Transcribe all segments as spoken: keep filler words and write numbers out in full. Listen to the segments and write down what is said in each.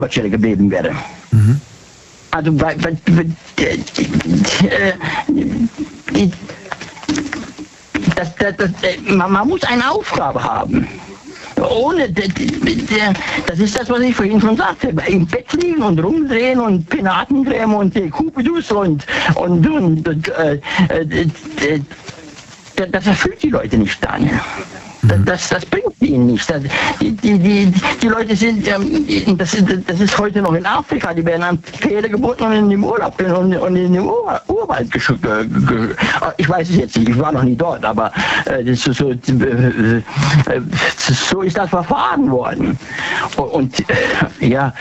Stelle geblieben wäre. Mhm. Also bei, bei, bei, äh, äh, das, das, das, man, man muss eine Aufgabe haben. Ohne, das ist das, was ich vorhin schon sagte, im Bett liegen und rumdrehen und Penatencreme und Kupidus und, und, und, und äh, äh, äh, das erfüllt die Leute nicht, Daniel. Das, das, das bringt ihnen nichts. Das, die, die, die, die Leute sind, ähm, das, ist, das ist heute noch in Afrika, die werden an Pferde gebunden und in den Urlaub und, und in den Ur, Urwald geschickt. Ich weiß es jetzt nicht, ich war noch nie dort, aber äh, das ist so, äh, äh, so ist das verfahren worden. Und, und äh, ja,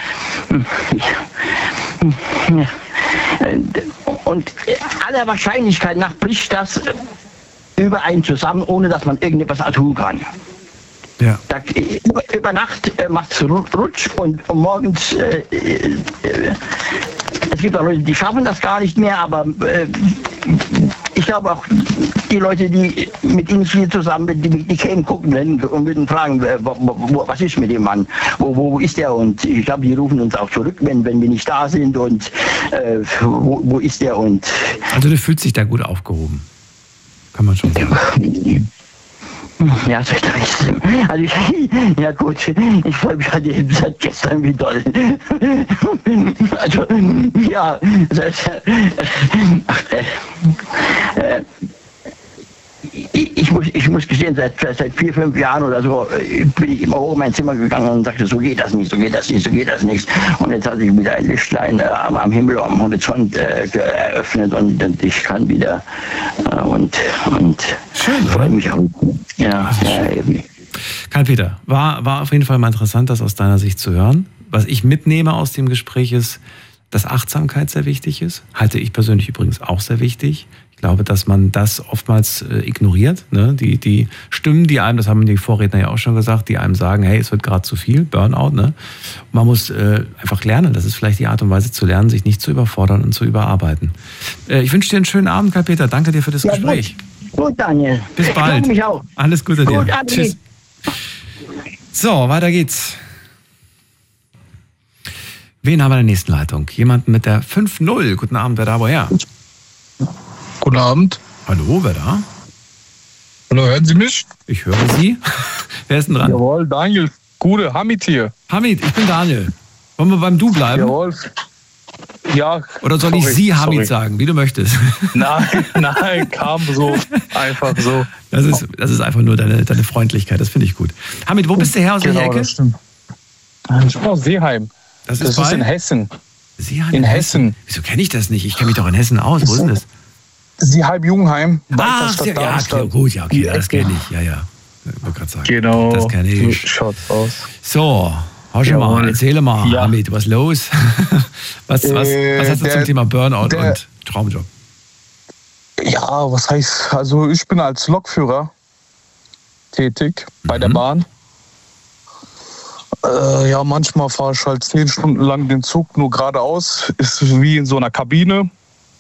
und aller Wahrscheinlichkeit nach bricht das über einen zusammen, ohne dass man irgendetwas tun kann. Ja. Da, über, über Nacht äh, macht es Rutsch und, und morgens, äh, äh, es gibt auch Leute, die schaffen das gar nicht mehr, aber äh, ich glaube auch, die Leute, die mit ihnen viel zusammen sind, die, die kämen gucken und würden fragen, wo, wo, was ist mit dem Mann, wo, wo ist er? Und ich glaube, die rufen uns auch zurück, wenn, wenn wir nicht da sind und äh, wo, wo ist er? Und also du fühlst dich da gut aufgehoben. Kann man schon sagen. Ja, so also ich, ja gut, ich freue mich halt eben seit gestern wieder. Also, ja, das, äh, äh, ich, ich, muss, ich muss gestehen, seit, seit vier, fünf Jahren oder so bin ich immer hoch in mein Zimmer gegangen und sagte, so geht das nicht, so geht das nicht, so geht das nicht. Und jetzt hat sich wieder ein Lichtlein äh, am Himmel, am Horizont äh, eröffnet und, und ich kann wieder äh, und, und schön, freue mich auch. Ja, ja, eben. Karl-Peter, war, war auf jeden Fall mal interessant, das aus deiner Sicht zu hören. Was ich mitnehme aus dem Gespräch ist, dass Achtsamkeit sehr wichtig ist. Halte ich persönlich übrigens auch sehr wichtig. Ich glaube, dass man das oftmals äh, ignoriert. Ne? Die, die Stimmen, die einem, das haben die Vorredner ja auch schon gesagt, die einem sagen, hey, es wird gerade zu viel, Burnout. Ne? Man muss äh, einfach lernen. Das ist vielleicht die Art und Weise zu lernen, sich nicht zu überfordern und zu überarbeiten. Äh, ich wünsche dir einen schönen Abend, Karl-Peter. Danke dir für das Ja, Gespräch. Gut. Gut, Daniel. Bis bald. Ich mich auch. Alles Gute dir. Gut, Tschüss. So, weiter geht's. Wen haben wir in der nächsten Leitung? Jemanden mit der fünf null. Guten Abend, wer da, woher? Guten Abend. Hallo, wer da? Hallo, hören Sie mich? Ich höre Sie. Wer ist denn dran? Jawohl, Daniel. Gute, Hamid hier. Hamid, ich bin Daniel. Wollen wir beim Du bleiben? Jawohl. Ja. Oder soll sorry, ich Sie Hamid sorry. sagen, wie du möchtest? Nein, nein, kam so. Einfach so. Das ist, das ist einfach nur deine, deine Freundlichkeit, das finde ich gut. Hamid, wo bist du her, aus welcher Genau, Ecke? das stimmt. Ich bin aus Seeheim. Das Das ist, ist bei in Hessen. Seeheim in Hessen. Wieso kenne ich das nicht? Ich kenne mich doch in Hessen aus. Wo ist denn das? Seeheim-Jungenheim. Ach, ja, ja, okay, gut, ja, okay, das kenne ich. Ja, ja. Ich wollte gerade sagen. Genau. Das kenne ich. Schaut's aus. So, hau schon mal, erzähle mal, Ja. Hamid, was los? was, was, Äh, was hast du der- zum Thema Burnout der- und Traumjob? Ja, was heißt, also ich bin als Lokführer tätig bei der Mhm. Bahn. Äh, ja, manchmal fahre ich halt zehn Stunden lang den Zug nur geradeaus. Ist wie in so einer Kabine.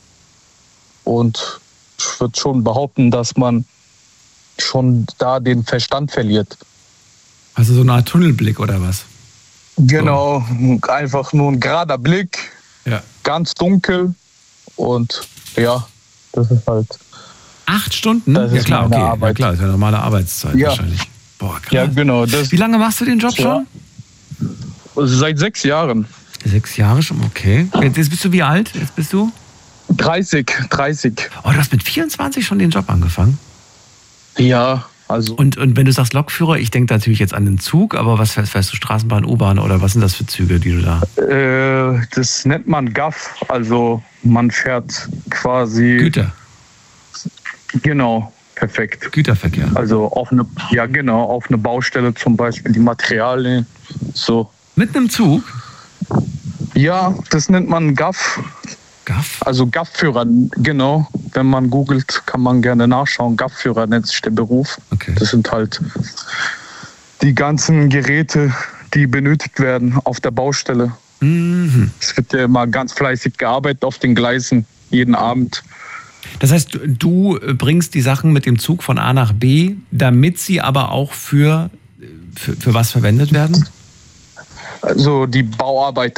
Und ich würde schon behaupten, dass man schon da den Verstand verliert. Also so eine Art Tunnelblick oder was? Genau, einfach nur ein gerader Blick, Ja. ganz dunkel. Und ja, das ist halt. Acht Stunden? Das Ja ist klar, meine okay. Ja Arbeit. klar, das ist ja normale Arbeitszeit Ja. wahrscheinlich. Boah, krass. Ja, genau. Das, Wie lange machst du den Job Ja. schon? also seit sechs Jahren. Sechs Jahre schon, okay. Jetzt, jetzt bist du wie alt? Jetzt bist du? dreißig, dreißig. Oh, du hast mit vierundzwanzig schon den Job angefangen. Ja, also. Und, und wenn du sagst Lokführer, ich denke natürlich jetzt an den Zug, aber was fährst, fährst du? Straßenbahn, U-Bahn oder was sind das für Züge, die du da... Äh, das nennt man G A F. Also man fährt quasi. Güter, Genau, perfekt. Güterverkehr. Also auf eine, ja genau, auf eine Baustelle zum Beispiel, die Materialien. So. Mit einem Zug? Ja, das nennt man G A F. G A F? Also G A F-Führer, genau. Wenn man googelt, kann man gerne nachschauen. G A F-Führer nennt sich der Beruf. Okay. Das sind halt die ganzen Geräte, die benötigt werden auf der Baustelle. Mhm. Es wird ja immer ganz fleißig gearbeitet auf den Gleisen, jeden Abend. Das heißt, du bringst die Sachen mit dem Zug von A nach B, damit sie aber auch für, für, für was verwendet werden? Also die Bauarbeiter